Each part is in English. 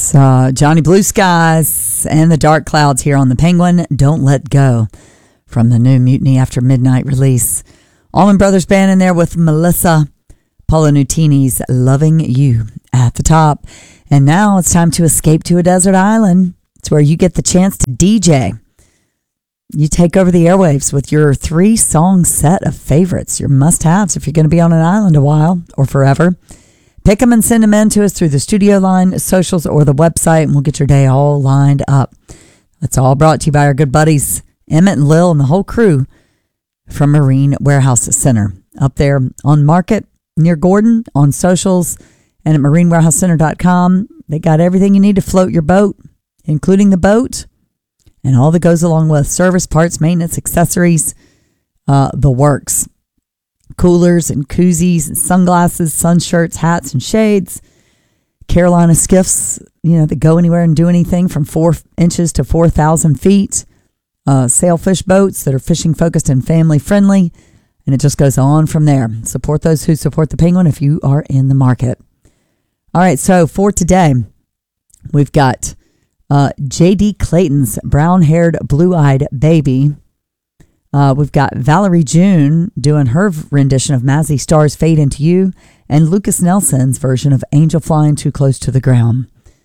Johnny Blue Skies and the Dark Clouds here on the Penguin. Don't Let Go from the new Mutiny After Midnight release. Allman Brothers Band in there with Melissa Polonutini's Loving You at the top. And now it's time to escape to a desert island. It's where you get the chance to DJ. You take over the airwaves with your 3-song set of favorites, your must-haves if you're going to be on an island a while or forever. Pick them and send them in to us through the studio line, socials, or the website, and we'll get your day all lined up. That's all brought to you by our good buddies, Emmett and Lil and the whole crew from Marine Warehouse Center. Up there on Market near Gordon, on socials, and at marinewarehousecenter.com. They got everything you need to float your boat, including the boat, and all that goes along with service, parts, maintenance, accessories, the works. Coolers and koozies and sunglasses, sun shirts, hats and shades. Carolina skiffs, that go anywhere and do anything from 4 inches to 4,000 feet. Sailfish boats that are fishing focused and family friendly. And it just goes on from there. Support those who support the Penguin if you are in the market. All right, so for today, we've got J.D. Clayton's Brown-Haired, Blue-Eyed Baby. We've got Valerie June doing her rendition of Mazzy Star's Fade Into You, and Lucas Nelson's version of Angel Flying Too Close to the Ground.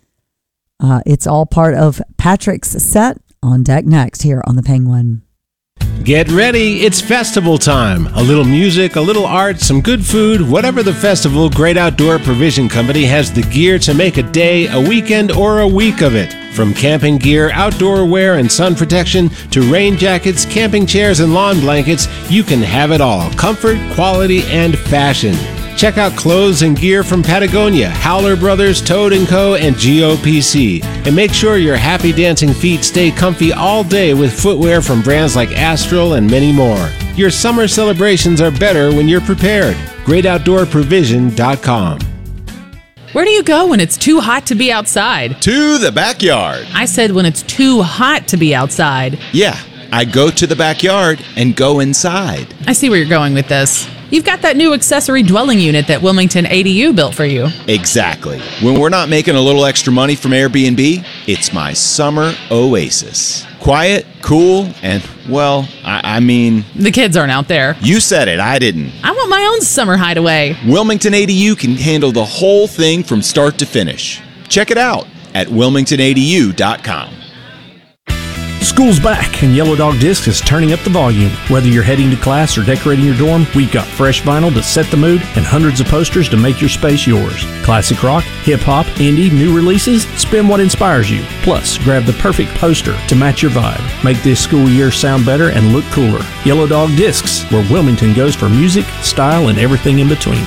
It's all part of Patrick's set on deck next here on the Penguin. Get ready, it's festival time. A little music, a little art, some good food, whatever the festival, Great Outdoor Provision Company has the gear to make a day, a weekend, or a week of it. From camping gear, outdoor wear, and sun protection to rain jackets, camping chairs, and lawn blankets, you can have it all. Comfort, quality, and fashion. Check out clothes and gear from Patagonia, Howler Brothers, Toad & Co., and GOPC. And make sure your happy dancing feet stay comfy all day with footwear from brands like Astral and many more. Your summer celebrations are better when you're prepared. GreatOutdoorProvision.com. Where do you go when it's too hot to be outside? To the backyard. I said when it's too hot to be outside. Yeah, I go to the backyard and go inside. I see where you're going with this. You've got that new accessory dwelling unit that Wilmington ADU built for you. Exactly. When we're not making a little extra money from Airbnb, it's my summer oasis. Quiet, cool, and, well, I mean... The kids aren't out there. You said it, I didn't. I want my own summer hideaway. Wilmington ADU can handle the whole thing from start to finish. Check it out at wilmingtonadu.com. School's back, and Yellow Dog Discs is turning up the volume. Whether you're heading to class or decorating your dorm, we've got fresh vinyl to set the mood and hundreds of posters to make your space yours. Classic rock, hip-hop, indie, new releases, spin what inspires you. Plus, grab the perfect poster to match your vibe. Make this school year sound better and look cooler. Yellow Dog Discs, where Wilmington goes for music, style, and everything in between.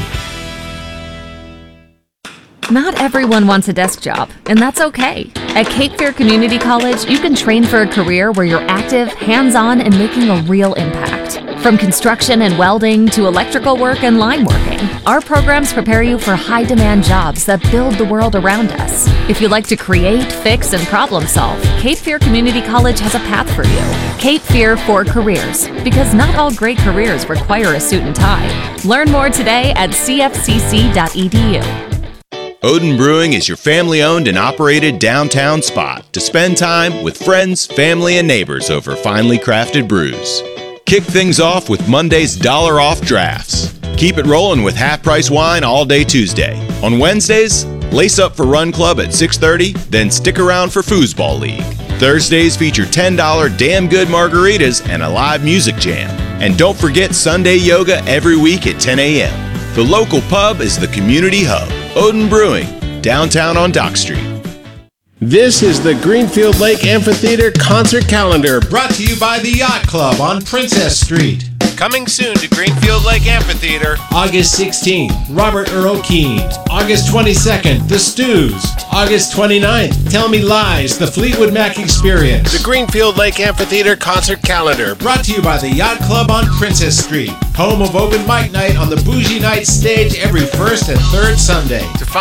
Not everyone wants a desk job, and that's okay. At Cape Fear Community College, you can train for a career where you're active, hands-on, and making a real impact. From construction and welding to electrical work and line working, our programs prepare you for high-demand jobs that build the world around us. If you like to create, fix, and problem-solve, Cape Fear Community College has a path for you. Cape Fear for Careers, because not all great careers require a suit and tie. Learn more today at cfcc.edu. Odin Brewing is your family-owned and operated downtown spot to spend time with friends, family, and neighbors over finely crafted brews. Kick things off with Monday's $1 off drafts. Keep it rolling with half-price wine all day Tuesday. On Wednesdays, lace up for Run Club at 6:30, then stick around for Foosball League. Thursdays feature $10 damn good margaritas and a live music jam. And don't forget Sunday yoga every week at 10 a.m. The local pub is the community hub. Odin Brewing, downtown on Dock Street. This is the Greenfield Lake Amphitheater concert calendar, brought to you by the Yacht Club on Princess Street. Coming soon to Greenfield Lake Amphitheater, August 16th, Robert Earl Keen. August 22nd, The Stews. August 29th, Tell Me Lies, The Fleetwood Mac Experience. The Greenfield Lake Amphitheater concert calendar, brought to you by the Yacht Club on Princess Street. Home of Open Mic Night on the Bougie Night stage every first and third Sunday.